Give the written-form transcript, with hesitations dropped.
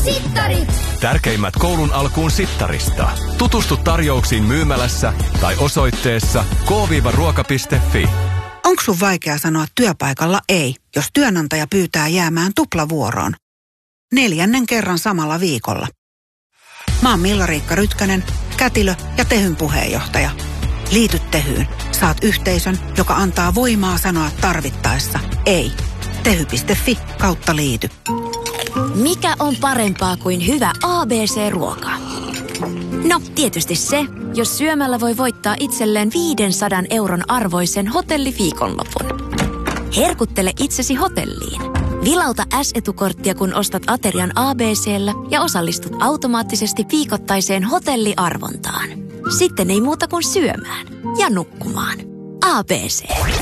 Sittarit! Tärkeimmät koulun alkuun sittarista. Tutustu tarjouksiin myymälässä tai osoitteessa k-ruoka.fi. Onko sun vaikea sanoa työpaikalla ei, jos työnantaja pyytää jäämään tuplavuoroon? 4. kerran samalla viikolla. Mä oon Milla-Riikka Rytkönen, kätilö ja Tehyn puheenjohtaja. Liity Tehyyn. Saat yhteisön, joka antaa voimaa sanoa tarvittaessa ei. Tehy.fi/liity. Mikä on parempaa kuin hyvä ABC-ruoka? No, tietysti se, jos syömällä voi voittaa itselleen 500 € arvoisen hotelliviikonlopun. Herkuttele itsesi hotelliin. Vilauta S-etukorttia, kun ostat aterian ABC:llä ja osallistut automaattisesti viikoittaiseen hotelliarvontaan. Sitten ei muuta kuin syömään ja nukkumaan. ABC.